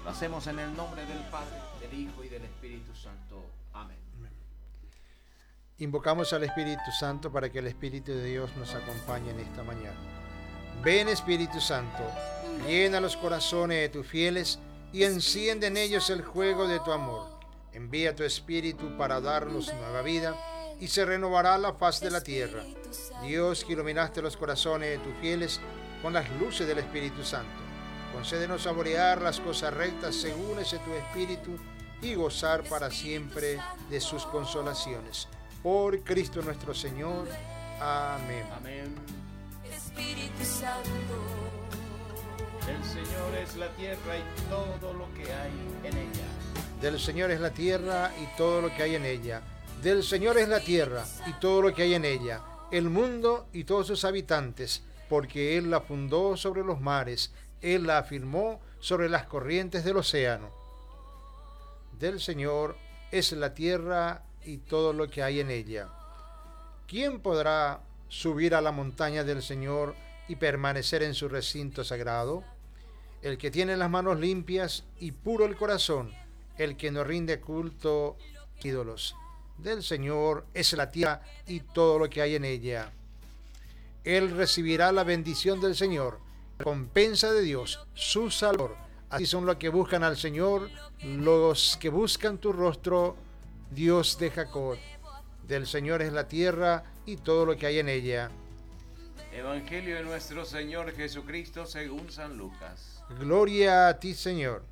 hacemos en el nombre del Padre, del Hijo y del Espíritu Santo. Amén. Invocamos al Espíritu Santo para que el Espíritu de Dios nos acompañe en esta mañana. Ven, Espíritu Santo, llena los corazones de tus fieles y enciende en ellos el fuego de tu amor. Envía tu Espíritu para darnos nueva vida y se renovará la faz de la tierra. Dios, que iluminaste los corazones de tus fieles con las luces del Espíritu Santo, concédenos saborear las cosas rectas según ese tu Espíritu y gozar para siempre de sus consolaciones. Por Cristo nuestro Señor. Amén. Amén. Espíritu Santo. El Señor es la tierra y todo lo que hay en ella. Del Señor es la tierra y todo lo que hay en ella. Del Señor es la tierra y todo lo que hay en ella, el mundo y todos sus habitantes, porque Él la fundó sobre los mares, Él la afirmó sobre las corrientes del océano. Del Señor es la tierra y todo lo que hay en ella. ¿Quién podrá subir a la montaña del Señor y permanecer en su recinto sagrado? El que tiene las manos limpias y puro el corazón, el que no rinde culto a ídolos. Del Señor es la tierra y todo lo que hay en ella. Él recibirá la bendición del Señor, la recompensa de Dios, su Salvador. Así son los que buscan al Señor, los que buscan tu rostro, Dios de Jacob. Del Señor es la tierra y todo lo que hay en ella. Evangelio de nuestro Señor Jesucristo según San Lucas. Gloria a ti, Señor.